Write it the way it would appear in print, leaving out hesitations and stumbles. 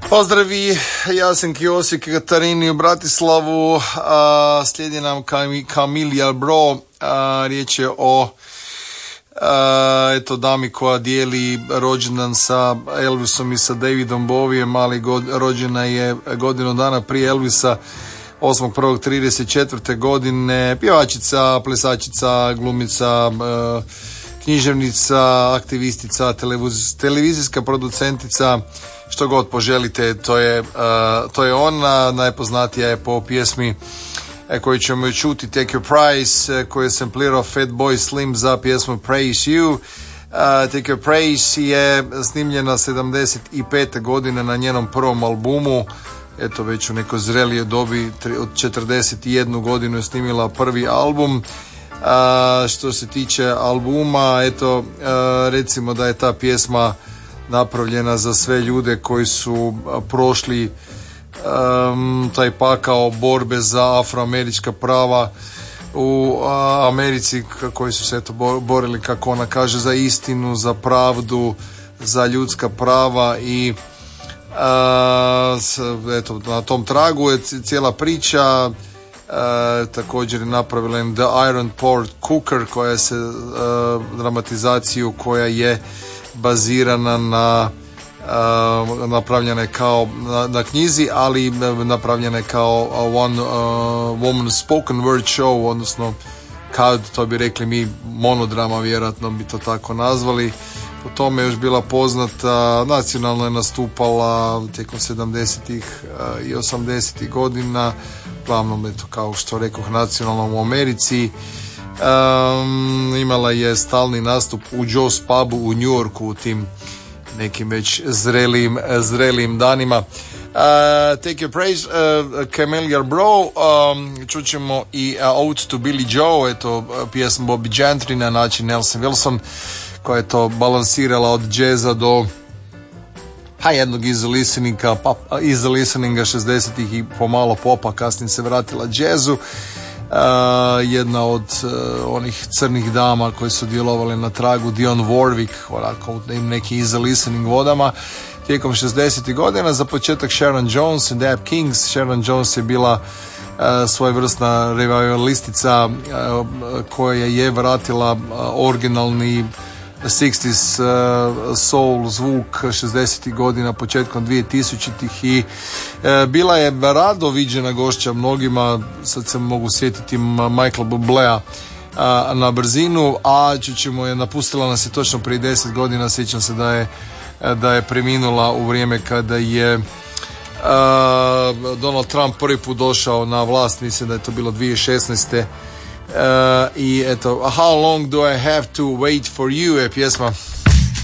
Pozdravi, Jasenki, Osijek, Katarini u Bratislavu. Slijedi nam Camille Bro. Riječ je o dami koja dijeli rođendan sa Elvisom i sa Davidom Bowijem, ali rođena je godinu dana prije Elvisa, 8.1.34. godine. Pjevačica, plesačica, glumica, književnica, aktivistica, televizijska producentica, što god poželite, to je ona. Najpoznatija je po pjesmi koju ćemo čuti, Take Your Price, koju je samplirao Fatboy Slim za pjesmu Praise You. Take Your Praise je snimljena 75. godine na njenom prvom albumu. Eto, već u nekoj zrelije dobi, od 41 godinu je snimila prvi album. Što se tiče albuma, recimo da je ta pjesma napravljena za sve ljude koji su prošli taj pakao borbe za afroamerička prava u Americi, koji su se borili, kako ona kaže, za istinu, za pravdu, za ljudska prava. I na tom tragu je cijela priča. Također je napravila The Iron Port Cooker, koja se dramatizaciju koja je bazirana napravljena je kao na knjizi, ali napravljena je kao one woman spoken word show, odnosno kao to bi rekli mi monodrama, vjerojatno bi to tako nazvali. Po tome je još bila poznata, nacionalno je nastupala tijekom 70-ih i 80-ih godina, uglavnom kao što rekoh nacionalno u Americi. Imala je stalni nastup u Joe's pubu u New Yorku u tim nekim već zrelim danima. Take Your Praise, Camille Bro. Čućemo i Ode to Billy Joe, pjesma Bobby Gentry na način Nelson Wilson, koja je to balansirala od džeza do jednog easy listeninga 60-ih i pomalo popa, kasnije se vratila džezu. Jedna od onih crnih dama koji su djelovali na tragu Dionne Warwick, onako u neki easy listening vodama tijekom 60-ih godina. Za početak Sharon Jones and the Dap Kings. Sharon Jones je bila svojevrsna revivalistica koja je vratila originalni 60s soul zvuk 60-ih godina, početkom 2000-ih i bila je rado viđena gošća mnogima. Sad se mogu sjetiti Michael Bublea na brzinu, a čućemo je, napustila nas je točno prije 10 godina. Sjećam se da je preminula u vrijeme kada je Donald Trump prvi put došao na vlast, mislim da je to bilo 2016. I eto, How Long Do I Have to Wait for You je pjesma